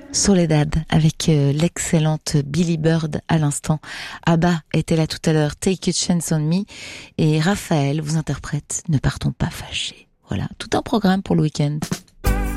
Soledad avec l'excellente Billy Bird à l'instant. Abba était là tout à l'heure, Take a Chance on Me, et Raphaël vous interprète Ne partons pas fâchés. Voilà, tout un programme pour le week-end.